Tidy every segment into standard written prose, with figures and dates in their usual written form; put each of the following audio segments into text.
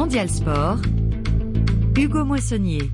Mondial Sport, Hugo Moissonnier.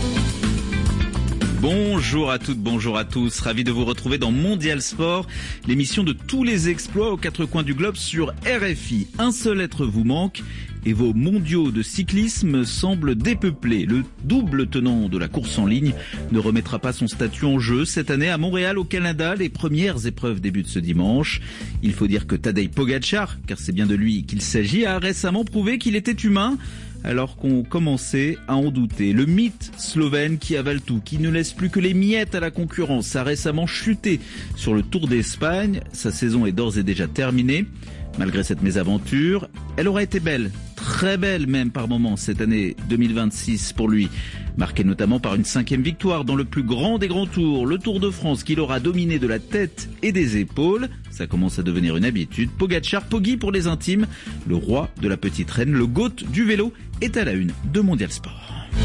Bonjour à toutes, bonjour à tous. Ravi de vous retrouver dans Mondial Sport, l'émission de tous les exploits aux quatre coins du globe sur RFI. Un seul être vous manque et vos mondiaux de cyclisme semblent dépeuplés. Le double tenant de la course en ligne ne remettra pas son statut en jeu. Cette année, à Montréal, au Canada, les premières épreuves débutent ce dimanche. Il faut dire que Tadej Pogačar, car c'est bien de lui qu'il s'agit, a récemment prouvé qu'il était humain, alors qu'on commençait à en douter. Le mythe slovène qui avale tout, qui ne laisse plus que les miettes à la concurrence, a récemment chuté sur le Tour d'Espagne. Sa saison est d'ores et déjà terminée. Malgré cette mésaventure, elle aura été belle, très belle même par moments, cette année 2026 pour lui. Marquée notamment par une 5e victoire dans le plus grand des grands tours, le Tour de France qu'il aura dominé de la tête et des épaules. Ça commence à devenir une habitude. Pogačar, Poggi pour les intimes, le roi de la petite reine, le GOAT du vélo, est à la une de Mondial Sport.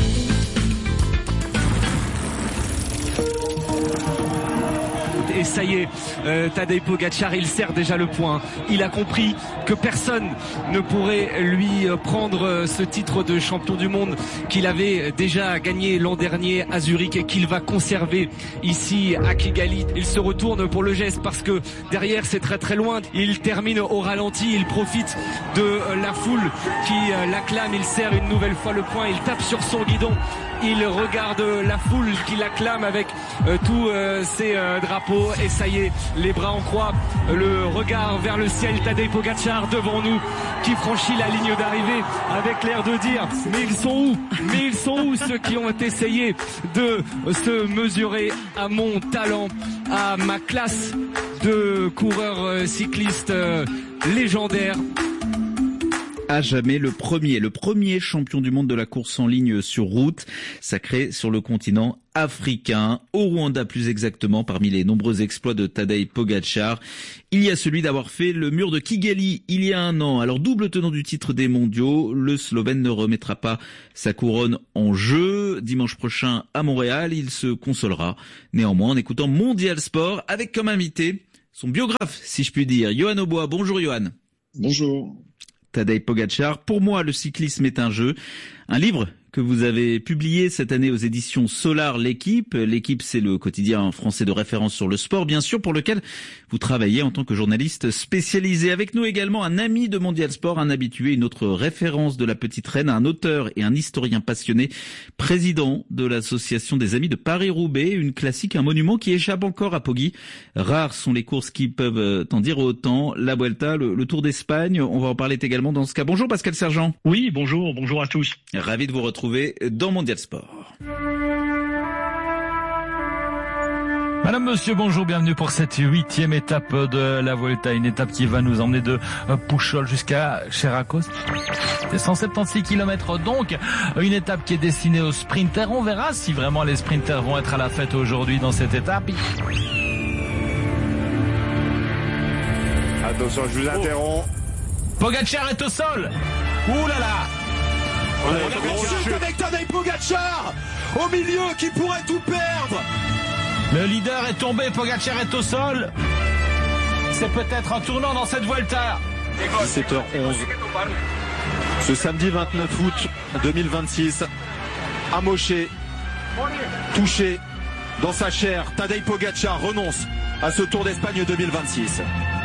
Et ça y est, Tadej Pogačar, il serre déjà le point. Il a compris que personne ne pourrait lui prendre ce titre de champion du monde qu'il avait déjà gagné l'an dernier à Zurich et qu'il va conserver ici à Kigali. Il se retourne pour le geste parce que derrière c'est très très loin. Il termine au ralenti, il profite de la foule qui l'acclame. Il serre une nouvelle fois le point, il tape sur son guidon. Il regarde la foule qui l'acclame avec tous ses drapeaux et ça y est, les bras en croix, le regard vers le ciel, Tadej Pogačar devant nous qui franchit la ligne d'arrivée avec l'air de dire mais ils sont où ceux qui ont essayé de se mesurer à mon talent, à ma classe de coureur cycliste légendaire. À jamais le premier champion du monde de la course en ligne sur route, sacré sur le continent africain, au Rwanda plus exactement. Parmi les nombreux exploits de Tadej Pogačar, il y a celui d'avoir fait le mur de Kigali il y a un an. Alors double tenant du titre des mondiaux, le Slovène ne remettra pas sa couronne en jeu. Dimanche prochain à Montréal, il se consolera néanmoins en écoutant Mondial Sport avec comme invité son biographe, si je puis dire, Yoann Aubois. Bonjour Yoann. Bonjour. Tadej Pogačar, pour moi le cyclisme est un jeu. Un livre que vous avez publié cette année aux éditions Solar L'Équipe. L'Équipe, c'est le quotidien français de référence sur le sport, bien sûr, pour lequel vous travaillez en tant que journaliste spécialisé. Avec nous également un ami de Mondial Sport, un habitué, une autre référence de la petite reine, un auteur et un historien passionné, président de l'association des Amis de Paris-Roubaix, une classique, un monument qui échappe encore à Poggi. Rares sont les courses qui peuvent en dire autant. La Vuelta, le Tour d'Espagne, on va en parler également dans ce cas. Bonjour Pascal Sergent. Oui, bonjour à tous. Ravi de vous retrouver dans Mondial Sport. Madame, monsieur, bonjour, bienvenue pour cette 8e étape de la Vuelta, une étape qui va nous emmener de Puchol jusqu'à Cheracos. C'est 176 km, donc une étape qui est destinée aux sprinters. On verra si vraiment les sprinters vont être à la fête aujourd'hui dans cette étape. Attention, je vous interromps. Pogačar est au sol. Ouh là là. Chute avec Tadej Pogačar au milieu qui pourrait tout perdre. Le leader est tombé, Pogačar est au sol. C'est peut-être un tournant dans cette Vuelta. 17h11. Ce samedi 29 août 2026, amoché, touché dans sa chair, Tadej Pogačar renonce à ce Tour d'Espagne 2026.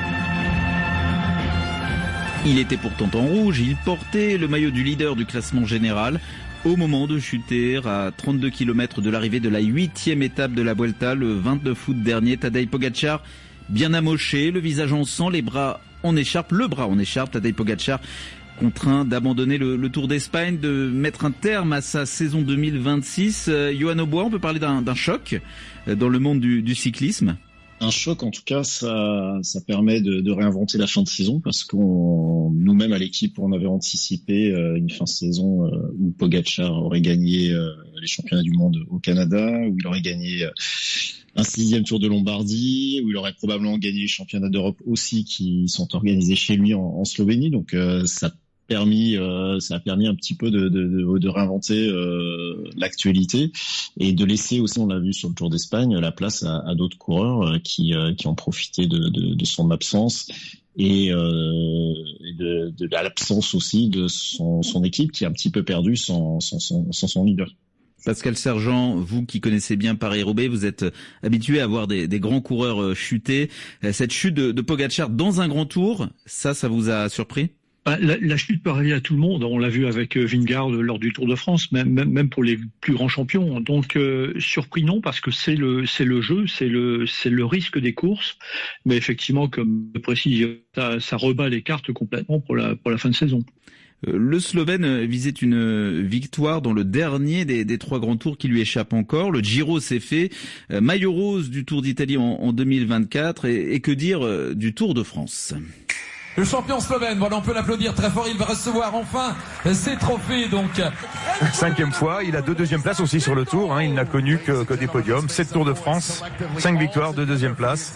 Il était pourtant en rouge, il portait le maillot du leader du classement général au moment de chuter à 32 km de l'arrivée de la 8e étape de la Vuelta le 29 août dernier. Tadej Pogačar bien amoché, le visage en sang, le bras en écharpe. Tadej Pogačar contraint d'abandonner le Tour d'Espagne, de mettre un terme à sa saison 2026. Yoann Aubois, on peut parler d'un choc dans le monde du cyclisme? Un choc, en tout cas, ça permet de réinventer la fin de saison parce nous-mêmes à l'équipe, on avait anticipé une fin de saison où Pogačar aurait gagné les championnats du monde au Canada, où il aurait gagné un 6e Tour de Lombardie, où il aurait probablement gagné les championnats d'Europe aussi qui sont organisés chez lui en Slovénie. Donc ça a permis un petit peu de réinventer l'actualité et de laisser aussi, on l'a vu sur le Tour d'Espagne, la place à d'autres coureurs qui ont profité de son absence et de l'absence aussi de son équipe qui est un petit peu perdue sans son leader. Pascal Sergent, vous qui connaissez bien Paris-Roubaix, vous êtes habitué à voir des grands coureurs chuter. Cette chute de Pogačar dans un grand tour, ça vous a surpris ? La chute peut arriver à tout le monde. On l'a vu avec Vingegaard lors du Tour de France, même pour les plus grands champions. Donc surpris non, parce que c'est le jeu, c'est le risque des courses. Mais effectivement, comme précise, ça rebat les cartes complètement pour la fin de saison. Le Slovène visait une victoire dans le dernier des 3 grands tours qui lui échappe encore. Le Giro s'est fait. Maillot rose du Tour d'Italie en 2024 et que dire du Tour de France ? Le champion slovène, voilà, on peut l'applaudir très fort, il va recevoir enfin ses trophées, donc. 5e fois, il a 2 deuxièmes places aussi sur le Tour, il n'a connu que des podiums, 7 Tours de France, 5 victoires, 2 deuxièmes places.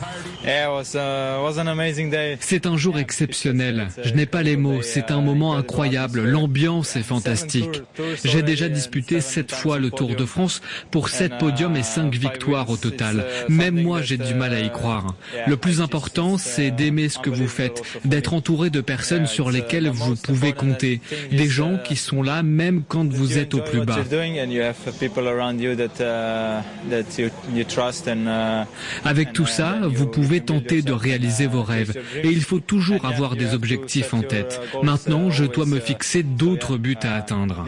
C'est un jour exceptionnel, je n'ai pas les mots, c'est un moment incroyable, l'ambiance est fantastique. J'ai déjà disputé 7 fois le Tour de France pour 7 podiums et 5 victoires au total. Même moi j'ai du mal à y croire. Le plus important, c'est d'aimer ce que vous faites, d'être entouré de personnes sur lesquelles vous pouvez compter, des gens qui sont là même quand vous êtes au plus bas. Avec tout ça, vous pouvez tenter de réaliser vos rêves et il faut toujours avoir des objectifs en tête. Maintenant, je dois me fixer d'autres buts à atteindre.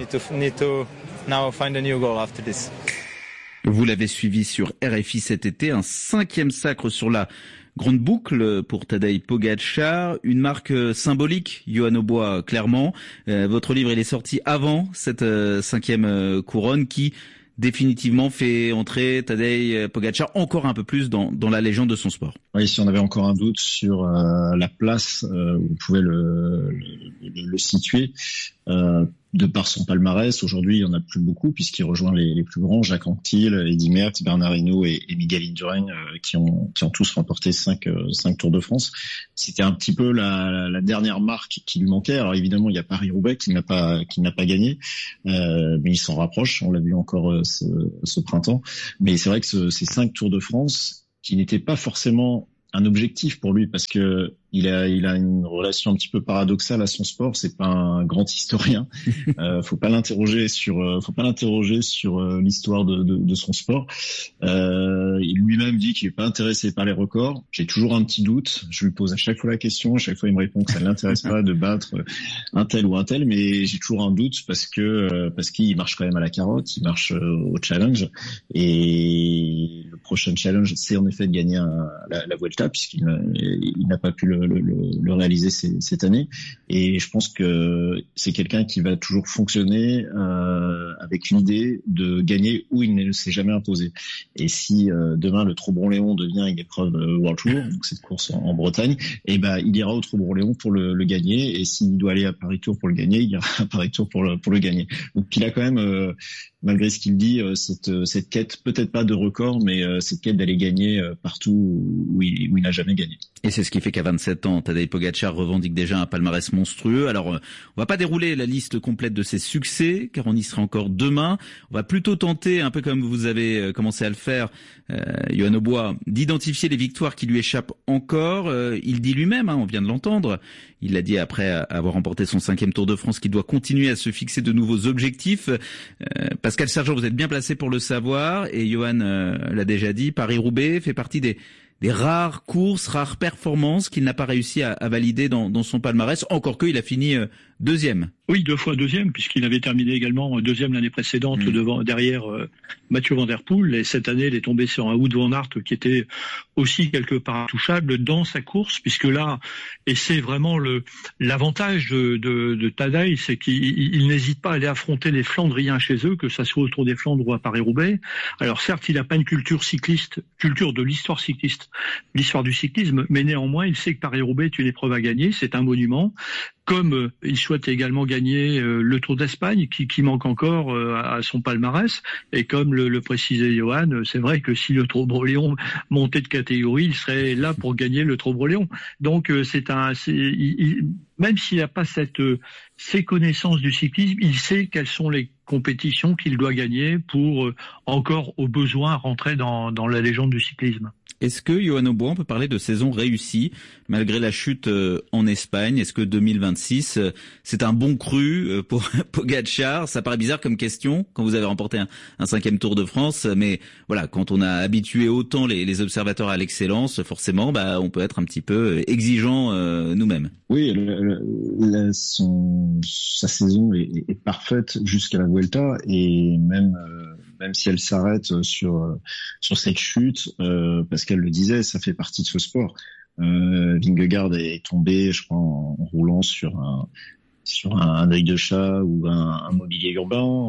Vous l'avez suivi sur RFI cet été, un 5e sacre sur la grande boucle pour Tadej Pogačar, une marque symbolique, Johan Aubois, clairement. Votre livre, il est sorti avant cette 5e couronne qui définitivement fait entrer Tadej Pogačar encore un peu plus dans la légende de son sport. Oui, si on avait encore un doute sur la place où on pouvait le situer, de par son palmarès, aujourd'hui il n'y en a plus beaucoup puisqu'il rejoint les plus grands, Jacques Anquetil, Eddy Merckx, Bernard Hinault et Miguel Indurain qui ont tous remporté 5 Tours de France. C'était un petit peu la dernière marque qui lui manquait. Alors évidemment il y a Paris-Roubaix qui n'a pas gagné, mais il s'en rapproche, on l'a vu encore ce printemps. Mais c'est vrai que ces 5 Tours de France qui n'étaient pas forcément un objectif pour lui parce que il a une relation un petit peu paradoxale à son sport. C'est pas un grand historien. Faut pas l'interroger sur l'histoire de son sport. Il lui-même dit qu'il est pas intéressé par les records. J'ai toujours un petit doute. Je lui pose à chaque fois la question. À chaque fois, il me répond que ça ne l'intéresse pas de battre un tel ou un tel. Mais j'ai toujours un doute parce qu'il marche quand même à la carotte. Il marche au challenge. Et le prochain challenge, c'est en effet de gagner la Vuelta puisqu'il n'a pas pu le réaliser cette année, et je pense que c'est quelqu'un qui va toujours fonctionner avec l'idée de gagner où il ne s'est jamais imposé. Et si demain le Trobron-Léon devient une épreuve World Tour, donc cette course en Bretagne, et il ira au Trobron-Léon pour le gagner, et s'il doit aller à Paris-Tour pour le gagner, il ira à Paris-Tour pour le gagner. Donc il a quand même malgré ce qu'il dit, cette quête, peut-être pas de record, mais cette quête d'aller gagner partout où il n'a jamais gagné. Et c'est ce qui fait qu'à 27 ans, Tadej Pogačar revendique déjà un palmarès monstrueux. Alors, on va pas dérouler la liste complète de ses succès, car on y sera encore demain. On va plutôt tenter, un peu comme vous avez commencé à le faire, Johan Aubois, d'identifier les victoires qui lui échappent encore. Il dit lui-même, on vient de l'entendre, il l'a dit après avoir remporté son 5e Tour de France, qu'il doit continuer à se fixer de nouveaux objectifs. Pascal Sergent, vous êtes bien placé pour le savoir, et Johan l'a déjà dit, Paris-Roubaix fait partie des rares courses, rares performances qu'il n'a pas réussi à valider dans son palmarès, encore qu'il a fini 2e. Oui, 2 fois 2e, puisqu'il avait terminé également 2e l'année précédente derrière Mathieu Van Der Poel, et cette année il est tombé sur un Wout van Aert qui était aussi quelque part intouchable dans sa course, puisque là, et c'est vraiment l'avantage de Tadej, c'est qu'il n'hésite pas à aller affronter les Flandriens chez eux, que ça soit au Tour des Flandres ou à Paris-Roubaix. Alors certes, il n'a pas une culture de l'histoire cycliste, l'histoire du cyclisme, mais néanmoins, il sait que Paris-Roubaix est une épreuve à gagner, c'est un monument. Comme il souhaite également gagner le Tour d'Espagne, qui manque encore à son palmarès, et comme le précisait Johan, c'est vrai que si le Trobron-Léon montait de catégorie, il serait là pour gagner le Trobron-Léon. Donc même s'il n'a pas ces connaissances du cyclisme, il sait quelles sont les compétitions qu'il doit gagner pour encore au besoin rentrer dans la légende du cyclisme. Est-ce que Johan Aubois, on peut parler de saison réussie malgré la chute en Espagne? Est-ce que 2026 c'est un bon cru pour Pogačar? Ça paraît bizarre comme question quand vous avez remporté un 5e Tour de France, mais voilà, quand on a habitué autant les observateurs à l'excellence, forcément, on peut être un petit peu exigeant nous-mêmes. Oui, sa saison est parfaite jusqu'à la Vuelta, et même si elle s'arrête sur cette chute, parce qu'elle le disait, ça fait partie de ce sport. Vingegaard est tombé, je crois, en roulant sur un œil de chat ou un mobilier urbain.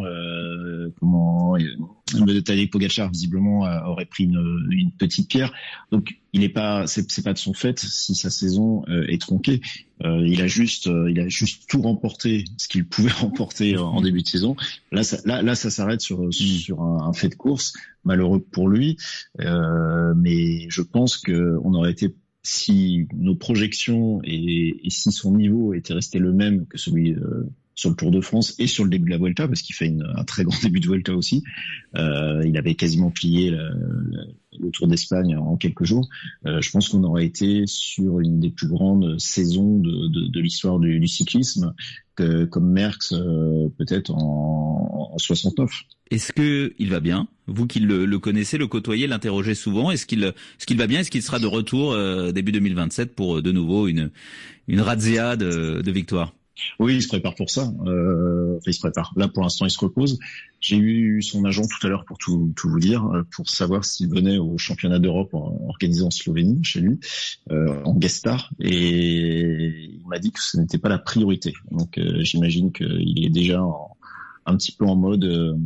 Tadej Pogačar visiblement aurait pris une petite pierre. Donc c'est pas de son fait si sa saison est tronquée. Il a juste tout remporté ce qu'il pouvait remporter en début de saison. Là ça s'arrête sur un fait de course, malheureux pour lui. Mais je pense que on aurait été, si nos projections et si son niveau était resté le même que celui sur le Tour de France et sur le début de la Vuelta, parce qu'il fait un très grand début de Vuelta aussi, il avait quasiment plié le Tour d'Espagne en quelques jours. Je pense qu'on aurait été sur une des plus grandes saisons de l'histoire du cyclisme, comme Merckx peut-être en 69. Est-ce que il va bien? Vous qui le connaissez, le côtoyez, l'interrogez souvent. Est-ce qu'il va bien? Est-ce qu'il sera de retour début 2027 pour de nouveau une razzia de victoire? Oui, il se prépare pour ça. Il se prépare. Là, pour l'instant, il se repose. J'ai eu son agent tout à l'heure pour tout vous dire, pour savoir s'il venait au championnat d'Europe organisé en Slovénie, chez lui, en guest star, et il m'a dit que ce n'était pas la priorité. Donc, j'imagine qu'il est déjà un petit peu en mode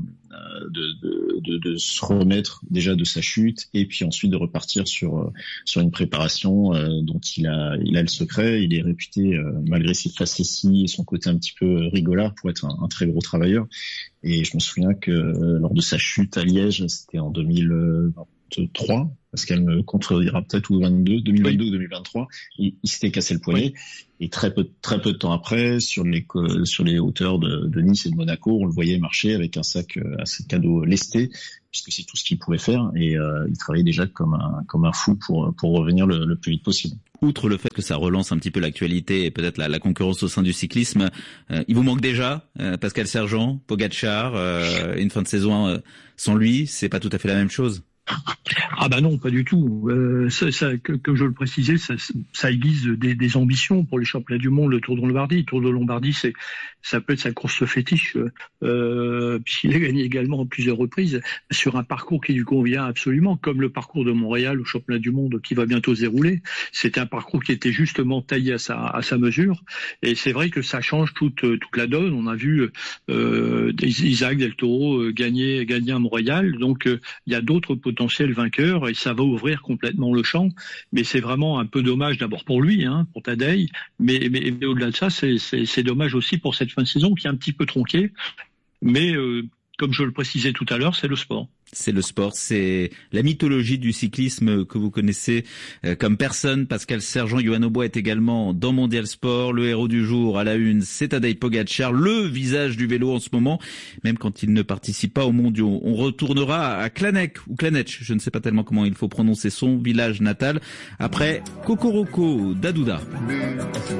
de se remettre déjà de sa chute, et puis ensuite de repartir sur une préparation dont il a le secret. Il est réputé, malgré ses facéties et son côté un petit peu rigolard, pour être un très gros travailleur. Et je me souviens que lors de sa chute à Liège, c'était en 2023, parce qu'elle me contredira peut-être, ou 2022 ou 2023, il s'était cassé le poignet. Et très peu de temps après, sur les hauteurs de Nice et de Monaco, on le voyait marcher avec un sac à dos lesté, puisque c'est tout ce qu'il pouvait faire, et il travaillait déjà comme un fou pour revenir le plus vite possible. Outre le fait que ça relance un petit peu l'actualité et peut-être la concurrence au sein du cyclisme, il vous manque déjà Pascal Sergent, Pogačar, une fin de saison sans lui, c'est pas tout à fait la même chose? Ah non, pas du tout. Comme je le précisais, ça aiguise des ambitions pour les championnats du monde, le Tour de Lombardie. Le Tour de Lombardie, ça peut être sa course fétiche, puisqu'il a gagné également à plusieurs reprises sur un parcours qui lui convient absolument, comme le parcours de Montréal au championnat du monde qui va bientôt se dérouler. C'est un parcours qui était justement taillé à sa mesure, et c'est vrai que ça change toute la donne. On a vu Isaac Del Toro gagner à Montréal, donc il y a d'autres potentiels vainqueurs, et ça va ouvrir complètement le champ. Mais c'est vraiment un peu dommage d'abord pour lui, pour Tadej, mais au-delà de ça, c'est dommage aussi pour cette fin de saison qui est un petit peu tronquée. Mais comme je le précisais tout à l'heure, c'est le sport. C'est le sport, c'est la mythologie du cyclisme que vous connaissez comme personne. Pascal Sergent, Johan Aubois est également dans Mondial Sport. Le héros du jour à la une, c'est Tadej Pogačar, le visage du vélo en ce moment, même quand il ne participe pas aux mondiaux. On retournera à Klanek ou Klanec, je ne sais pas tellement comment il faut prononcer son village natal, après Kokoroko d'Adouda.